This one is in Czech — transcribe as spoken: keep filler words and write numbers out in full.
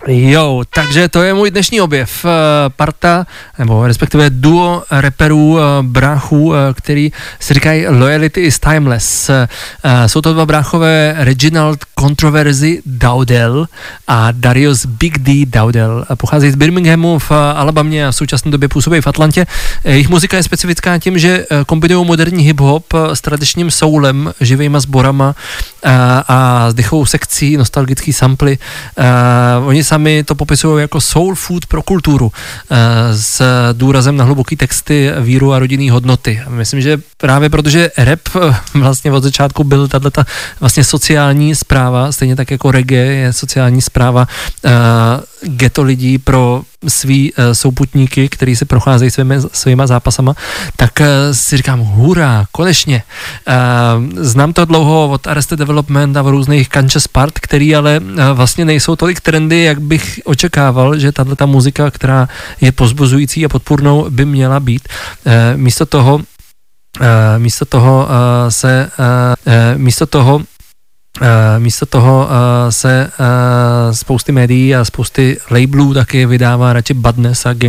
Jo, takže to je můj dnešní objev. Parta, nebo respektive duo rapperů, bráchů, který si říkají Loyalty is Timeless. Jsou to dva bráchové, Reginald Controversy Dowdell a Darius Big D Dowdell. Pocházejí z Birminghamu v Alabamě a v současné době působí v Atlantě. Jejich muzika je specifická tím, že kombinují moderní hip-hop s tradičním soulem, živejma sborama a, a s dechovou sekcí, nostalgický samply. Oni sami to popisují jako soul food pro kulturu s důrazem na hluboký texty, víru a rodinný hodnoty. Myslím, že právě protože rap vlastně od začátku byl tato vlastně sociální zpráva, stejně tak jako reggae je sociální zpráva ghetto lidí pro svý uh, souputníky, který se procházejí svými, svýma zápasama, tak uh, si říkám, hurá, konečně. Uh, znám to dlouho od Arrested Development a v různých Conscious Part, který ale uh, vlastně nejsou tolik trendy, jak bych očekával, že tato muzika, která je pozbuzující a podpůrnou, by měla být. Uh, místo toho uh, místo toho uh, se uh, uh, místo toho Uh, místo toho uh, se uh, spousty médií a spousty labelů taky vydává radši Badness a Gang